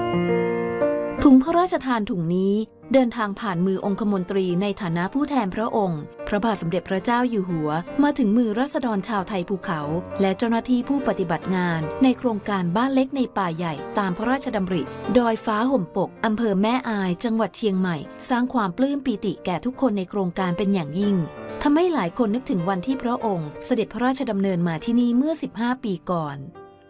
ถุงพระราชทานถุงนี้เดินทางผ่านมือองคมนตรีในฐานะผู้แทนพระองค์พระบาทสมเด็จพระเจ้าอยู่หัวมาถึงมือราษฎรชาวไทยภูเขาและเจ้าหน้าที่ผู้ปฏิบัติงานในโครงการบ้านเล็กในป่าใหญ่ตามพระราชดำริดอยฟ้าห่มปกอำเภอแม่อายจังหวัดเชียงใหม่สร้างความปลื้มปีติแก่ทุกคนในโครงการเป็นอย่างยิ่งทำให้หลายคนนึกถึงวันที่พระองค์เสด็จพระราชดำเนินมาที่นี่เมื่อ15 ปีก่อน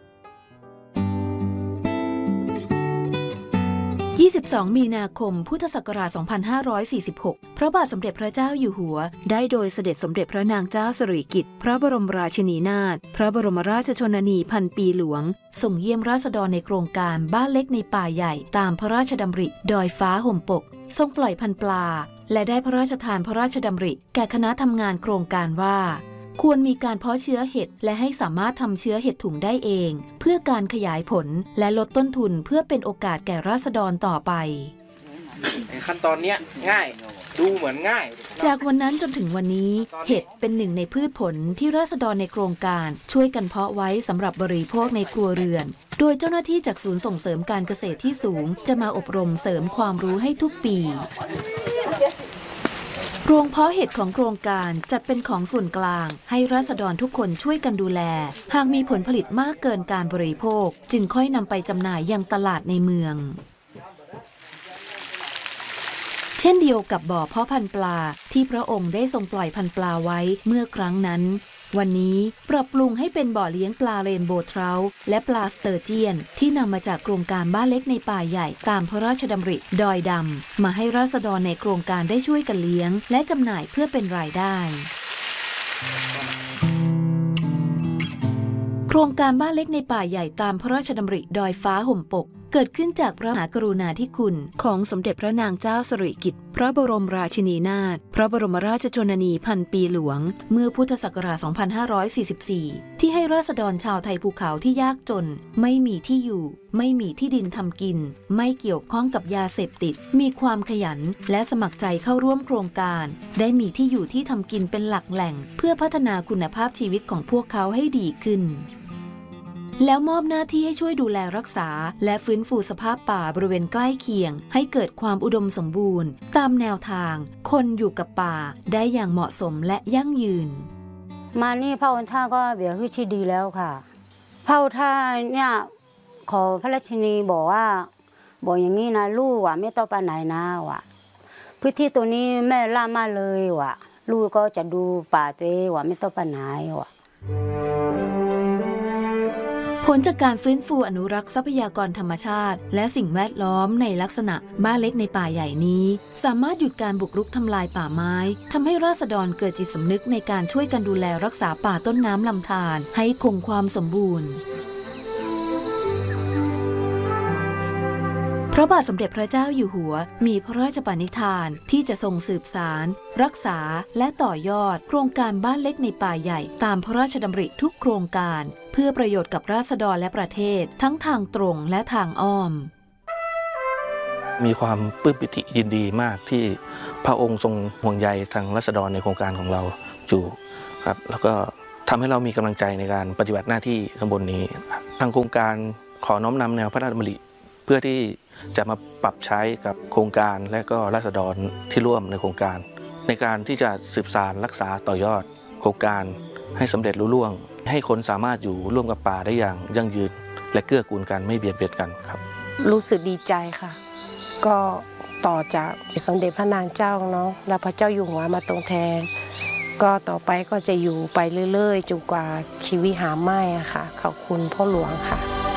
22 มีนาคม พุทธศักราช 2546 พระบาทสมเด็จพระเจ้าอยู่หัวได้โดยเสด็จสมเด็จพระนางเจ้าสิริกิติ์พระบรมราชินีนาถพระบรมราชชนนีพันปีหลวงส่งเยี่ยมราษฎรในโครงการบ้านเล็กในป่าใหญ่ตามพระราชดำริดอยฟ้าห่มปกทรงปล่อยพันธุ์ปลาและได้พระราชทานพระราชดำริแก่คณะทำงานโครงการว่าควรมีการเพาะเชื้อเห็ดและให้สามารถทำเชื้อเห็ดถุงได้เองเพื่อการขยายผลและลดต้นทุนเพื่อเป็นโอกาสแก่ราษฎรต่อไปขั้นตอนนี้ง่ายดูเหมือนง่ายจากวันนั้นจนถึงวันนี้เห็ดเป็นหนึ่งในพืชผลที่ราษฎรในโครงการช่วยกันเพาะไว้สำหรับบริโภคในครัวเรือนโดยเจ้าหน้าที่จากศูนย์ส่งเสริมการเกษตรที่สูงจะมาอบรมเสริมความรู้ให้ทุกปีโรงเพาะเห็ดของโครงการจัดเป็นของส่วนกลางให้ราษฎรทุกคนช่วยกันดูแลหากมีผลผลิตมากเกินการบริโภคจึงค่อยนำไปจำหน่ายยังตลาดในเมืองเช่นเดียวกับบ่อเพาะพันธุ์ปลาที่พระองค์ได้ทรงปล่อยพันธุ์ปลาไว้เมื่อครั้งนั้นวันนี้ปรับปรุงให้เป็นบ่อเลี้ยงปลาเรนโบว์เทราท์และปลาสเตอร์เจียนที่นำมาจากโครงการบ้านเล็กในป่าใหญ่ตามพระราชดำริดอยดำมาให้ราษฎรในโครงการได้ช่วยกันเลี้ยงและจำหน่ายเพื่อเป็นรายได้โครงการบ้านเล็กในป่าใหญ่ตามพระราชดำริดอยฟ้าห่มปกเกิดขึ้นจากพระมหากรุณาธิคุณของสมเด็จพระนางเจ้าสิริกิติ์พระบรมราชินีนาถพระบรมราชชนนีพันปีหลวงเมื่อพุทธศักราช 2544 ที่ให้ราษฎรชาวไทยภูเขาที่ยากจนไม่มีที่อยู่ไม่มีที่ดินทำกินไม่เกี่ยวข้องกับยาเสพติดมีความขยันและสมัครใจเข้าร่วมโครงการได้มีที่อยู่ที่ทำกินเป็นหลักแหล่งเพื่อพัฒนาคุณภาพชีวิตของพวกเขาให้ดีขึ้นแล้วมอบหน้าที่ให้ช่วยดูแลรักษาและฟื้นฟูสภาพป่าบริเวณใกล้เคียงให้เกิดความอุดมสมบูรณ์ตามแนวทางคนอยู่กับป่าได้อย่างเหมาะสมและยั่งยืนมานี่พระองค์ท่านก็เบียร์ที่ดีแล้วค่ะพระองค์ท่านเนี่ยขอพระราชินีบอกอย่างนี้นะลูกว่ะไม่ต้องไปไหนนะว่ะพื้นที่ตัวนี้แม่ล่ามาเลยว่ะลูกก็จะดูป่าตัวเองว่ะไม่ต้องไปไหนว่ะผลจากการฟื้นฟูอนุรักษ์ทรัพยากรธรรมชาติและสิ่งแวดล้อมในลักษณะบ้านเล็กในป่าใหญ่นี้สามารถหยุดการบุกรุกทำลายป่าไม้ทำให้ราษฎรเกิดจิตสำนึกในการช่วยกันดูแลรักษาป่าต้นน้ำลำธารให้คงความสมบูรณ์พระบาทสมเด็จพระเจ้าอยู่หัวมีพระราชปณิธานที่จะทรงสืบสานรักษาและต่อยอดโครงการบ้านเล็กในป่าใหญ่ตามพระราชดำริทุกโครงการเพื่อประโยชน์กับราษฎรและประเทศทั้งทางตรงและทางอ้อมมีความปลื้มปิติยินดีมากที่พระองค์ทรงห่วงใยทางราษฎรในโครงการของเราอยู่ครับแล้วก็ทำให้เรามีกำลังใจในการปฏิบัติหน้าที่ข้างบนนี้ทางโครงการขอน้อมนำแนวพระราชดำริเพื่อที่จะมาปรับใช้กับโครงการและก็ราษฎรที่ร่วมในโครงการในการที่จะสืบสานรักษาต่อยอดโครงการให้สำเร็จลุล่วงให้คนสามารถอยู่ร่วมกับป่าได้อย่างยั่งยืนและเกื้อกูลกันไม่เบียดเบียนกันครับรู้สึกดีใจค่ะก็ต่อจากสมเด็จพระนางเจ้าเนาะและพระเจ้าอยู่หัวมาตรงแทนก็ต่อไปก็จะอยู่ไปเรื่อยๆจนกว่าชีวิตหาไม่อะค่ะขอบคุณพ่อหลวงค่ะ